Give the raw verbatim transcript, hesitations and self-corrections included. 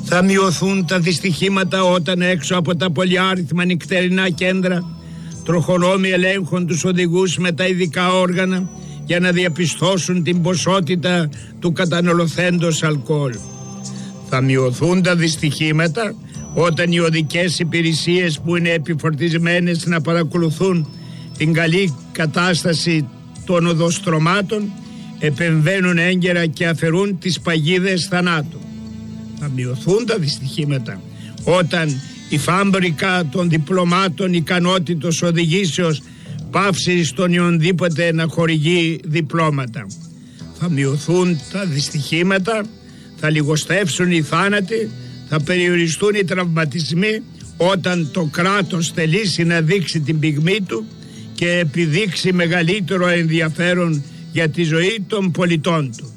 Θα μειωθούν τα δυστυχήματα όταν έξω από τα πολυάριθμα νυχτερινά κέντρα τροχονόμοι ελέγχουν τους οδηγούς με τα ειδικά όργανα για να διαπιστώσουν την ποσότητα του καταναλωθέντος αλκοόλ. Θα μειωθούν τα δυστυχήματα όταν οι οδικές υπηρεσίες που είναι επιφορτισμένες να παρακολουθούν την καλή κατάσταση των οδοστρωμάτων επεμβαίνουν έγκαιρα και αφαιρούν τις παγίδες θανάτου. Θα μειωθούν τα δυστυχήματα όταν η φάμπρικα των διπλωμάτων ικανότητος οδηγήσεως πάυσει στον ιονδήποτε να χορηγεί διπλώματα. Θα μειωθούν τα δυστυχήματα, θα λιγοστεύσουν οι θάνατοι, θα περιοριστούν οι τραυματισμοί όταν το κράτος θελήσει να δείξει την πυγμή του και επιδείξει μεγαλύτερο ενδιαφέρον για τη ζωή των πολιτών του.